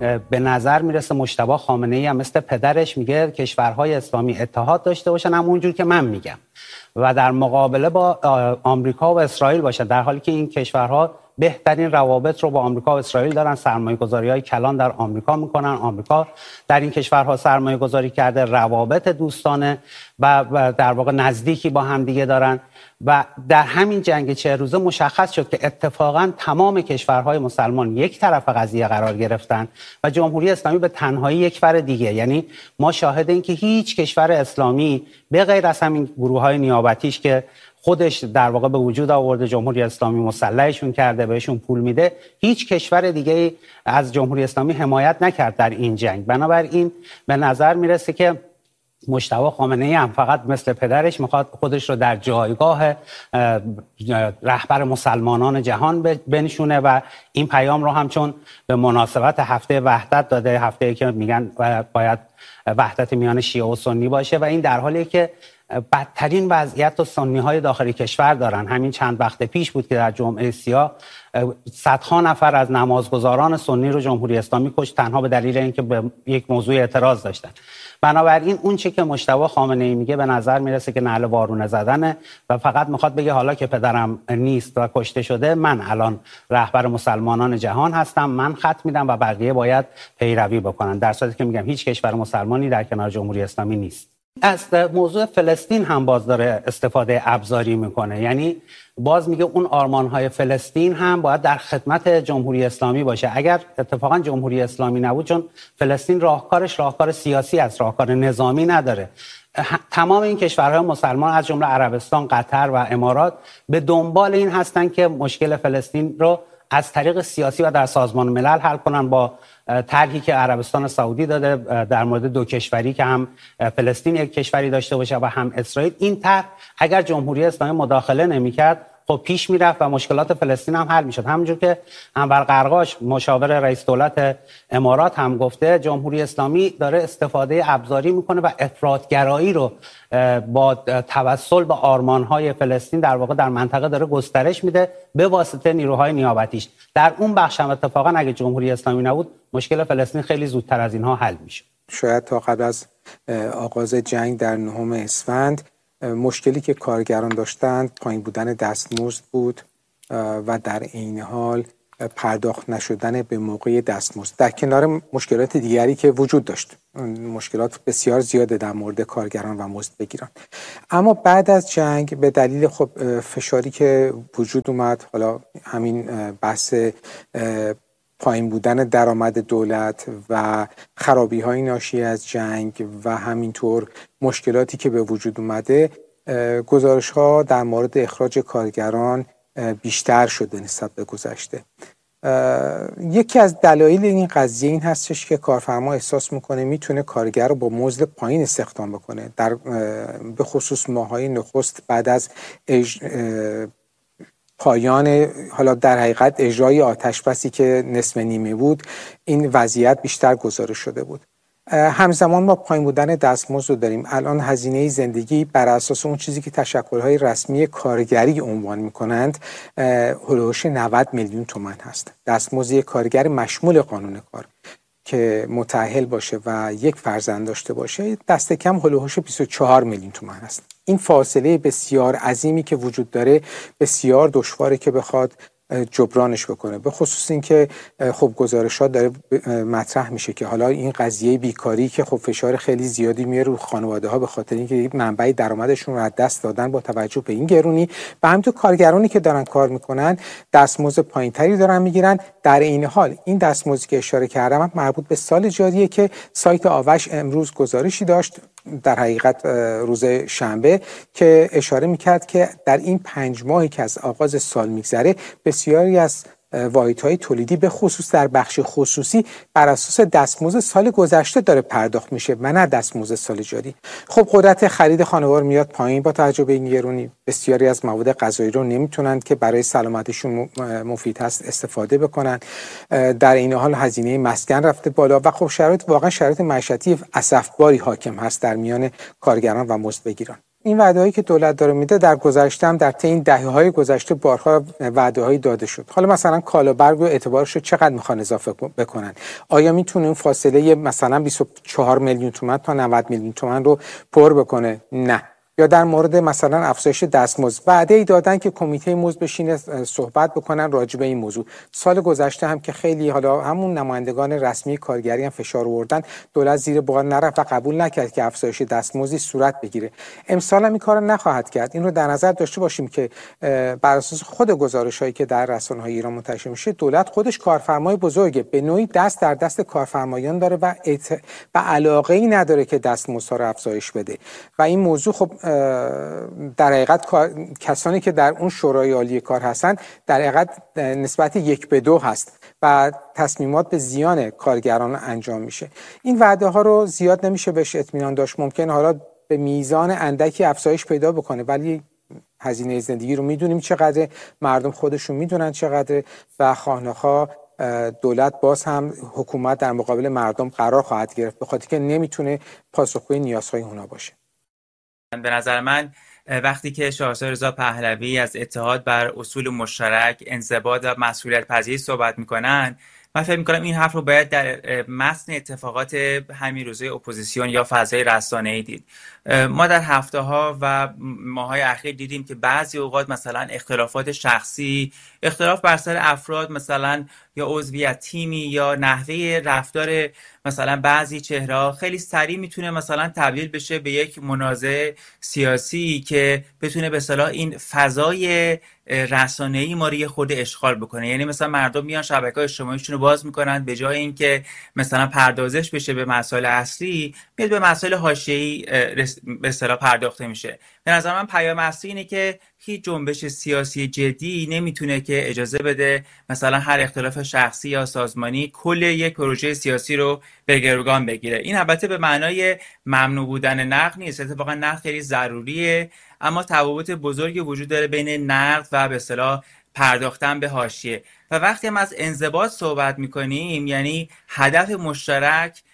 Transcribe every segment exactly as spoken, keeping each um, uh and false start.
به نظر میرسه مجتبی خامنه‌ای هم مثل پدرش میگه کشورهای اسلامی اتحاد داشته باشن، همونجور که من میگم، و در مقابله با آمریکا و اسرائیل باشه، در حالی که این کشورها بهترین روابط رو با آمریکا و اسرائیل دارن، سرمایه‌گذاری‌های کلان در آمریکا میکنن، آمریکا در این کشورها سرمایه‌گذاری کرده، روابط دوستانه و در واقع نزدیکی با هم دیگه دارن و در همین جنگ چه روزه مشخص شد که اتفاقا تمام کشورهای مسلمان یک طرف قضیه قرار گرفتن و جمهوری اسلامی به تنهایی یک فر دیگه. یعنی ما شاهد این که هیچ کشور اسلامی به غیر از همین گروه‌های نیابتیش که خودش در واقع به وجود آورده، جمهوری اسلامی مسلحشون کرده، بهشون پول میده، هیچ کشور دیگه از جمهوری اسلامی حمایت نکرد در این جنگ. بنابراین به نظر میرسه که مجتبی خامنه‌ای هم فقط مثل پدرش میخواد خودش رو در جایگاه رهبر مسلمانان جهان بنشونه و این پیام رو هم چون به مناسبت هفته وحدت داده، هفته‌ای که میگن باید وحدت میان شیعه و سنی باشه و این در حالیه که بدترین وضعیت و سنی‌های داخلی کشور دارن. همین چند وقت پیش بود که در جمعه سیاه صدها نفر از نمازگزاران سنی رو جمهوری اسلامی کشت تنها به دلیل اینکه به یک موضوع اعتراض داشتن. بنابراین اون چه که مجتبی خامنه‌ای میگه به نظر میرسه که نعل وارونه زدنه و فقط میخواد بگه حالا که پدرم نیست و کشته شده، من الان رهبر مسلمانان جهان هستم، من خط میدم و بقیه باید پیروی بکنن، در صورتی که میگم هیچ کشور مسلمانی در کنار جمهوری اسلامی نیست. از موضوع فلسطین هم باز داره استفاده ابزاری میکنه، یعنی باز میگه اون آرمانهای فلسطین هم باید در خدمت جمهوری اسلامی باشه. اگر اتفاقا جمهوری اسلامی نبود، چون فلسطین راهکارش راهکار سیاسی است، راهکار نظامی نداره، تمام این کشورهای مسلمان از جمله عربستان، قطر و امارات به دنبال این هستن که مشکل فلسطین رو از طریق سیاسی و در سازمان ملل حل کنن، با طرحی که عربستان سعودی داده در مورد دو کشوری که هم فلسطین یک کشوری داشته باشه و هم اسرائیل. این طرح اگر جمهوری اسلامی مداخله نمی‌کرد خب پیش میرفت و مشکلات فلسطین هم حل میشد. همونجور که انور قرقاش مشاور رئیس دولت امارات هم گفته، جمهوری اسلامی داره استفاده ابزاری میکنه و افراطگرایی رو با توسل به آرمانهای فلسطین در واقع در منطقه داره گسترش میده به واسطه نیروهای نیابتیش. در اون بخش هم اتفاقا اگه جمهوری اسلامی نبود، مشکل فلسطین خیلی زودتر از اینها حل میشه. شاید تا قبل از آغاز جنگ در نهم اسفند مشکلی که کارگران داشتند پایین بودن دستمزد بود و در این حال پرداخت نشدن به موقع دستمزد، در کنار مشکلات دیگری که وجود داشت. مشکلات بسیار زیاده در مورد کارگران و مزدبگیران. اما بعد از جنگ به دلیل خب فشاری که وجود اومد، حالا همین بحث پایین بودن درآمد دولت و خرابی‌های ناشی از جنگ و همینطور مشکلاتی که به وجود اومده، گزارش‌ها در مورد اخراج کارگران بیشتر شده نسبت به گذشته. یکی از دلایل این قضیه این هستش که کارفرما احساس میکنه میتونه کارگر رو با مزد پایین استخدام بکنه، در به خصوص ماهای نخست بعد از اج... پایان حالا در حقیقت اجرای آتشبسی که نصف نیمه بود، این وضعیت بیشتر گزارش شده بود. همزمان ما پایین بودن دستمزد رو داریم. الان هزینه زندگی بر اساس اون چیزی که تشکل‌های رسمی کارگری عنوان می‌کنند هولوش نود میلیون تومان هست. دستمزد کارگر مشمول قانون کار که متأهل باشه و یک فرزند داشته باشه دست کم هولوش بیست و چهار میلیون تومان هست. این فاصله بسیار عظیمی که وجود داره بسیار دشواره که بخواد جبرانش بکنه، به خصوص اینکه خب گزارشات داره مطرح میشه که حالا این قضیه بیکاری که خب فشار خیلی زیادی میاره رو خانواده ها به خاطر اینکه منبع درآمدشون رو از دست دادن با توجه به این گرونی، و همینطور کارگرانی که دارن کار میکنن دستمزد پایینتری دارن میگیرن. در این حال این دستمزدی که اشاره کردم مربوط به سال جاریه که سایت آوش امروز گزارشی داشت، در حقیقت روز شنبه، که اشاره میکرد که در این پنج ماهی که از آغاز سال میگذره بسیاری از واحدهای تولیدی به خصوص در بخش خصوصی بر اساس دستمزد سال گذشته داره پرداخت میشه و نه دستمزد سال جاری. خب قدرت خرید خانوار میاد پایین با توجه به این گرونی. بسیاری از مواد غذایی رو نمیتونن که برای سلامتیشون مفید هست استفاده بکنن. در این حال هزینه مسکن رفته بالا و خب شرایط واقعا شرایط معیشتی اسفباری حاکم هست در میان کارگران و مزدبگیران. این وعده‌هایی که دولت داره میده در گذشته هم در طی این دهه‌های گذشته بارها وعده‌هایی داده شد. حالا مثلا کالابرگ و اعتبارش رو چقدر میخوان اضافه بکنن؟ آیا میتونه اون فاصله مثلا بیست و چهار میلیون تومان تا نود میلیون تومان رو پر بکنه؟ نه. یا در مورد مثلا افزایش دستمزد وعده‌ای دادن که کمیته مزد بشینه صحبت بکنن راجع به این موضوع. سال گذشته هم که خیلی حالا همون نمایندگان رسمی کارگری هم فشار آوردن، دولت زیر بار نرفت و قبول نکرد که افزایش دستمزدی صورت بگیره. امسال هم این کارو نخواهد کرد. این رو در نظر داشته باشیم که بر اساس خود گزارش‌هایی که در رسانه‌های ایران منتشر میشه، دولت خودش کارفرمای بزرگه، به نوعی دست در دست کارفرمایان داره و ات... و علاقه‌ای نداره که دستمزدها رو افزایش بده. و این موضوع خب در حقیقت کسانی که در اون شورای عالی کار هستن در حقیقت نسبت یک به دو هست و تصمیمات به زیان کارگران انجام میشه. این وعده ها رو زیاد نمیشه بهش اطمینان داشت. ممکن حالا به میزان اندکی افزایش پیدا بکنه، ولی هزینه زندگی رو میدونیم چقدر، مردم خودشون میدونن چقدر و خواهنخواه دولت باز هم حکومت در مقابل مردم قرار خواهد گرفت، به خاطر که نمیتونه پاسخگوی نیازهای اونا باشه. به نظر من وقتی که شاهزاده رضا پهلوی از اتحاد بر اصول مشترک، انضباط و مسئولیت پذیری صحبت میکنن، من فکر میکنم این حرف رو باید در متن اتفاقات همین روزه اپوزیسیون یا فضای رسانه‌ای دید. ما در هفته ها و ماهای اخیر دیدیم که بعضی اوقات مثلا اختلافات شخصی، اختلاف بر سر افراد مثلا یا عضویت تیمی یا نحوه رفتار مثلا بعضی چهره‌ها خیلی سریع میتونه مثلا تبدیل بشه به یک منازعه سیاسی که بتونه به اصطلاح این فضای رسانه‌ای ما رو یه خورده اشغال بکنه. یعنی مثلا مردم میان شبکه‌های اجتماعیشون رو باز میکنن، به جای اینکه مثلا پردازش بشه به مسائل اصلی، میاد به مسائل حاشیه‌ای به اصطلاح پرداخته میشه. به نظر من پیام اصلی اینه که هیچ جنبش سیاسی جدی نمیتونه که اجازه بده مثلا هر اختلاف شخصی یا سازمانی کل یک پروژه سیاسی رو به گروگان بگیره. این البته به معنای ممنوع بودن نقد نیست، اتفاقا نقد خیلی ضروریه، اما تفاوت بزرگی وجود داره بین نقد و به اصطلاح پرداختن به حاشیه. و وقتی هم از انضباط صحبت میکنیم، یعنی هدف مشترک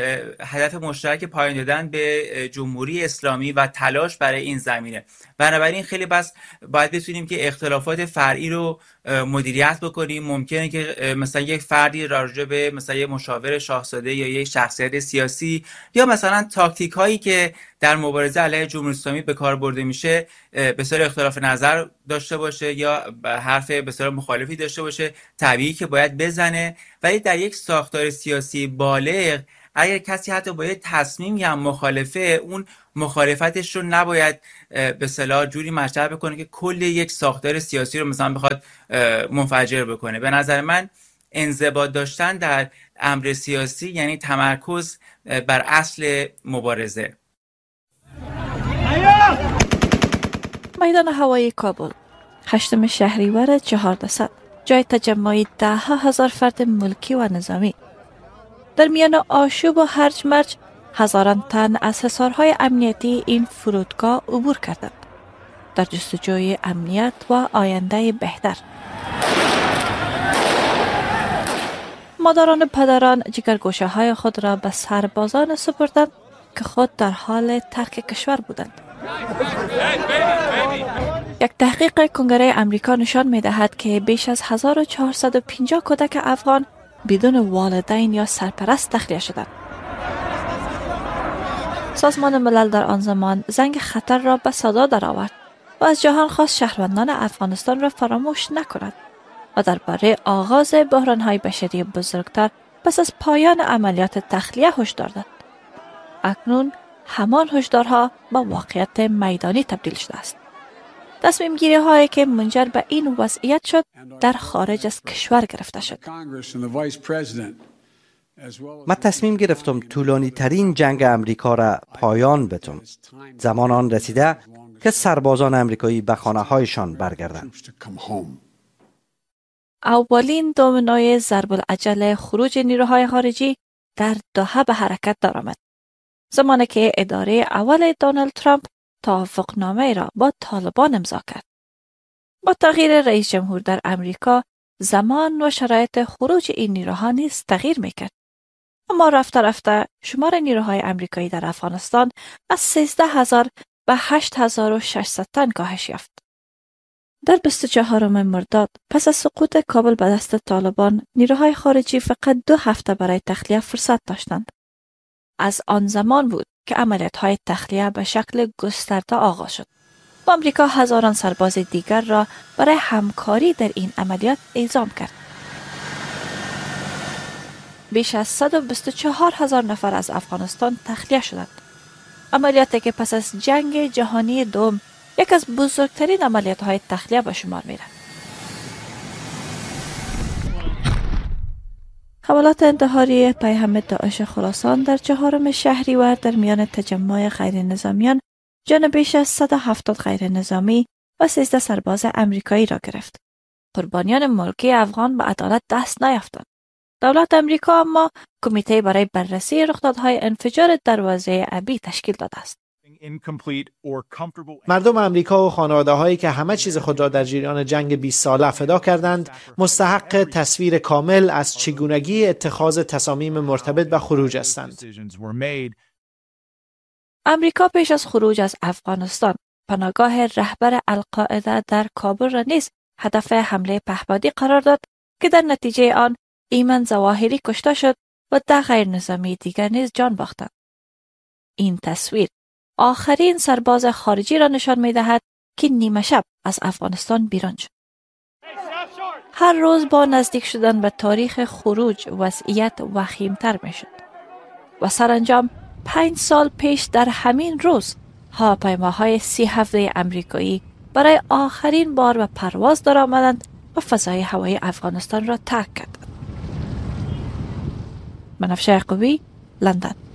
هدف مشترک پایان دادن به جمهوری اسلامی و تلاش برای این زمینه. بنابراین خیلی بس باید بتونیم که اختلافات فرعی رو مدیریت بکنیم. ممکنه که مثلا یک فردی راجع به مثلا یک مشاور شاهزاده یا یک شخصیت سیاسی یا مثلا تاکتیک هایی که در مبارزه علیه جمهوری اسلامی به کار برده میشه به صورت اختلاف نظر داشته باشه یا حرف به صورت مخالفی داشته باشه، طبیعی که باید بزنه. ولی در یک ساختار سیاسی بالغ اگر کسی حتی با یه تصمیمی هم مخالفه، اون مخالفتش رو نباید به اصطلاح جوری مطرح بکنه که کل یک ساختار سیاسی رو مثلا بخواد منفجر بکنه. به نظر من انضباط داشتن در امر سیاسی یعنی تمرکز بر اصل مبارزه. میدان هوایی کابل هشتم شهریور چهاردهصد، جای تجمع ده ها هزار فرد ملکی و نظامی. در میان آشوب و هرج مرج هزاران تن از حصارهای امنیتی این فرودگاه عبور کردند در جستجوی امنیت و آینده بهتر. مادران و پدران جگرگوشه های خود را به سربازان سپردند که خود در حال ترک کشور بودند. یک تحقیق کنگره امریکا نشان می دهد که بیش از هزار و چهارصد و پنجاه کودک افغان بدون والدین یا سرپرست تخلیه شدند. سازمان ملل در آن زمان زنگ خطر را به صدا درآورد و از جهان خواست شهروندان افغانستان را فراموش نکند و درباره آغاز بحران‌های بشری بزرگتر پس از پایان عملیات تخلیه هشدار داد. اکنون همان هشدارها به واقعیت میدانی تبدیل شده است. تصمیم گیری هایی که منجر به این وضعیت شد در خارج از کشور گرفته شد. من تصمیم گرفتم طولانی ترین جنگ امریکا را پایان بدم. زمان آن رسیده که سربازان امریکایی به خانه هایشان برگردند. اولین دومینوی ضرب العجل خروج نیروهای خارجی در دوحه به حرکت درآمد. زمانی که اداره اول دونالد ترامپ توافقنامه را با طالبان امضا کرد. با تغییر رئیس جمهور در امریکا، زمان و شرایط خروج این نیروها نیز تغییر میکرد. اما رفته رفته شمار نیروهای امریکایی در افغانستان از سیزده هزار به هشت هزار و ششصد تن کاهش یافت. در بیست و چهارم مرداد پس از سقوط کابل به دست طالبان، نیروهای خارجی فقط دو هفته برای تخلیه فرصت داشتند. از آن زمان بود که عملیات‌های تخلیه به شکل گسترده آغاز شد. آمریکا هزاران سرباز دیگر را برای همکاری در این عملیات اعزام کرد. بیش از صد و بیست و چهار هزار نفر از افغانستان تخلیه شدند. عملیاتی که پس از جنگ جهانی دوم یک از بزرگترین عملیات‌های تخلیه به شمار می‌رفت. حملات انتحاری پیهم داعش خراسان در چهارم شهریور در میان تجمع غیر نظامیان جان بیش از صد و هفتاد غیر نظامی و سیزده سرباز امریکایی را گرفت. قربانیان ملکی افغان به عدالت دست نیافتند. دولت امریکا اما کمیته برای بررسی رخدادهای انفجار دروازه ابی تشکیل داده است. مردم امریکا و خانواده هایی که همه چیز خود را در جریان جنگ بیست ساله فدا کردند مستحق تصویر کامل از چگونگی اتخاذ تصامیم مرتبط به خروج هستند. امریکا پیش از خروج از افغانستان پناهگاه رهبر القاعده در کابل را نیز هدف حمله پهپادی قرار داد که در نتیجه آن ایمن ظواهری کشته شد و ده غیر نظامی دیگر نیز جان باختند. این تصویر آخرین سرباز خارجی را نشان می دهد که نیمه شب از افغانستان بیرون شد. هر روز با نزدیک شدن به تاریخ خروج وضعیت وخیمتر می شد و سرانجام پنج سال پیش در همین روز هواپیماهای سی هفده امریکایی برای آخرین بار به پرواز در آمدند و فضای هوایی افغانستان را ترک کردند. بنفشه یعقوبی، لندن.